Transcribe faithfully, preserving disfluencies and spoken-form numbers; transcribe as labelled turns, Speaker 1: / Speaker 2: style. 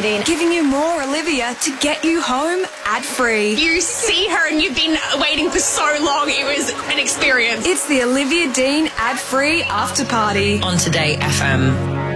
Speaker 1: Dean.
Speaker 2: Giving you more Olivia to get you home ad-free.
Speaker 3: You see her and you've been waiting for so long. It was an experience.
Speaker 2: It's the Olivia Dean ad-free after party
Speaker 4: on Today F M.